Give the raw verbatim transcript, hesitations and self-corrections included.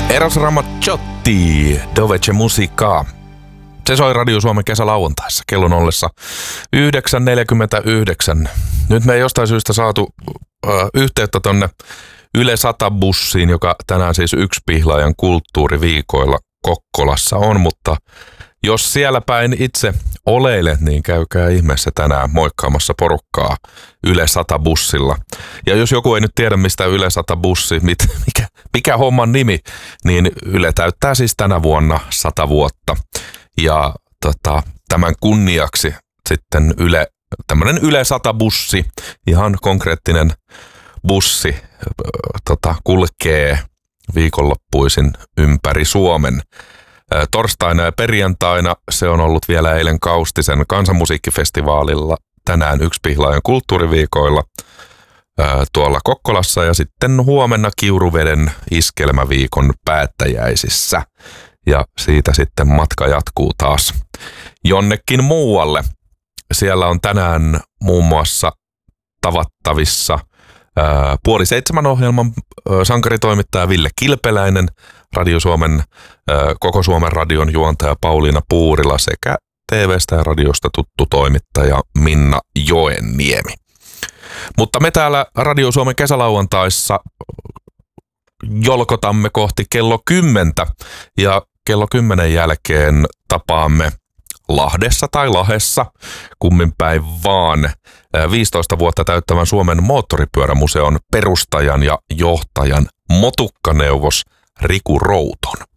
Eros Ramazzotti, Dove c'è musica. Se soi Radio Suomen kesälauantaissa kellon ollessa yhdeksän neljäkymmentäyhdeksän. Nyt me ei jostain syystä saatu äh, yhteyttä tonne Yle sata-bussiin, joka tänään siis yksi Pihlaajan kulttuuriviikoilla Kokkolassa on, mutta jos siellä päin itse oleilet, niin käykää ihmeessä tänään moikkaamassa porukkaa Yle sata-bussilla. Ja jos joku ei nyt tiedä, mistä Yle sata-bussi, mit, mikä, mikä homman nimi, niin Yle täyttää siis tänä vuonna sata vuotta. Ja tota, tämän kunniaksi sitten Yle, tämmöinen Yle sata-bussi, ihan konkreettinen bussi, tota, kulkee viikonloppuisin ympäri Suomen. Torstaina ja perjantaina se on ollut vielä eilen Kaustisen kansanmusiikkifestivaalilla, tänään yksi Pihlaajan kulttuuriviikoilla tuolla Kokkolassa ja sitten huomenna Kiuruveden iskelmäviikon päättäjäisissä. Ja siitä sitten matka jatkuu taas jonnekin muualle. Siellä on tänään muun muassa tavattavissa ää, puoli seitsemän ohjelman ää, sankaritoimittaja Ville Kilpeläinen, Radio Suomen, ää, koko Suomen radion juontaja Pauliina Puurila sekä T V:stä ja radiosta tuttu toimittaja Minna Joenniemi. Mutta me täällä Radio Suomen kesälauantaissa jolkotamme kohti kello kymmentä ja kello kymmenen jälkeen tapaamme Lahdessa tai Lahessa, kummin päin vaan, viisitoista vuotta täyttävän Suomen moottoripyörämuseon perustajan ja johtajan motukkaneuvos Riku Routon.